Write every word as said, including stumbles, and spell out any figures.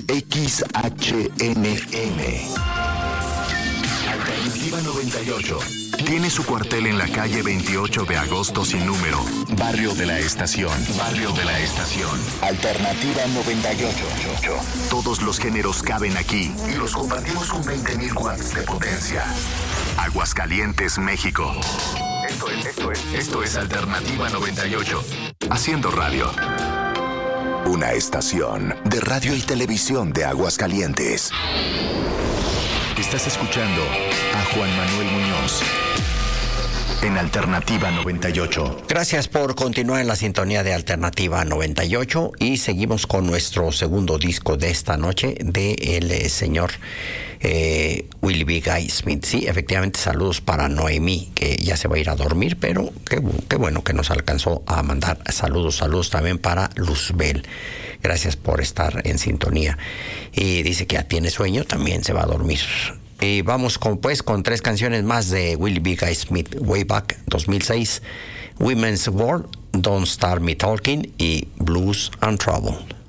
X H N M. Alternativa noventa y ocho. Tiene su cuartel en la calle veintiocho de agosto sin número. Barrio de la Estación. Barrio de la Estación. Alternativa noventa y ocho. Todos los géneros caben aquí y los compartimos con veinte mil watts de potencia. Aguascalientes, México. Esto es, esto es, esto es Alternativa noventa y ocho. Haciendo radio. Una estación de radio y televisión de Aguascalientes. Estás escuchando a Juan Manuel Muñoz en Alternativa noventa y ocho. Gracias por continuar en la sintonía de Alternativa noventa y ocho y seguimos con nuestro segundo disco de esta noche de el eh, señor eh, Willie B. Guy Smith. Sí, efectivamente, saludos para Noemí, que ya se va a ir a dormir, pero qué, qué bueno que nos alcanzó a mandar saludos. Saludos también para Luzbel. Gracias por estar en sintonía. Y dice que ya tiene sueño, también se va a dormir. Y vamos con, pues, con tres canciones más de Willie B. Guy Smith. Way Back, dos mil seis, Women's World, Don't Start Me Talking y Blues and Trouble.